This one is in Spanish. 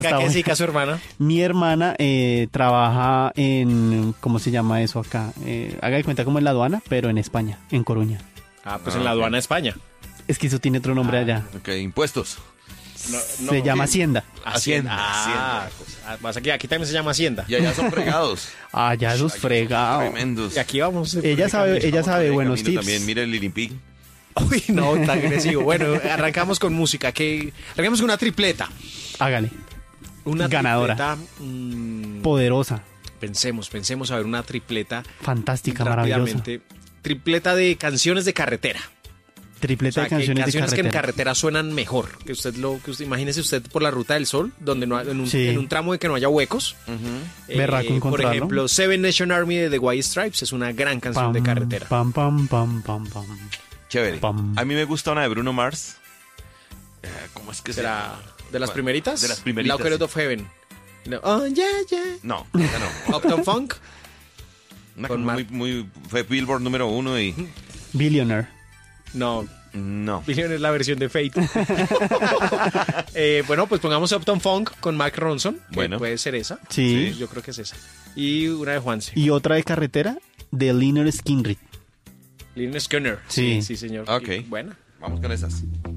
¿Qué se dedica su hermana? Mi hermana trabaja en, ¿cómo se llama eso acá? Haga de cuenta como en la aduana, pero en España, en Coruña. Pues en la aduana de España. Es que eso tiene otro nombre allá. Ok, impuestos. Se llama Hacienda. Hacienda. Vas aquí también se llama Hacienda. Y allá son fregados. Allá esos fregados. Tremendos. Y aquí vamos. Ella sabe buenos Camino tips. También, mira el Lily Pig. Uy, no, tan agresivo. Bueno, arrancamos con música. Arrancamos con una tripleta. Hágale. Una Ganadora. Tripleta, Poderosa. Pensemos a ver una tripleta. Fantástica, maravillosa. Rápidamente. Tripleta de canciones de carretera. Tripleta O sea, de canciones de canciones que en carretera. carretera suenan mejor. Imagínese usted por la Ruta del Sol, donde no en Sí. un tramo de que no haya huecos. Berraco Por encontrarlo. ejemplo, Seven Nation Army de The White Stripes es una gran canción de carretera. Pam, pam, pam, pam, pam. Chévere. Pam. A mí me gusta una de Bruno Mars. ¿Cómo es que se ¿Será llama? de las ¿Cuál? primeritas? De las primeritas, Lockers sí. of Heaven. No. Oh, yeah, yeah. No, esa no. Uptown Funk. Una Con que fue Billboard número 1 y... Billionaire. No, No. Billion es la versión de Fate. Bueno, pues pongamos Uptown Funk con Mark Ronson. Que Bueno. puede ser esa. Sí. Yo creo que es esa. Y una de Juanse. Y otra de carretera, de Lynyrd Skynyrd. Lynyrd Skynyrd. Sí. Sí, señor. Ok. Buena. Vamos con esas.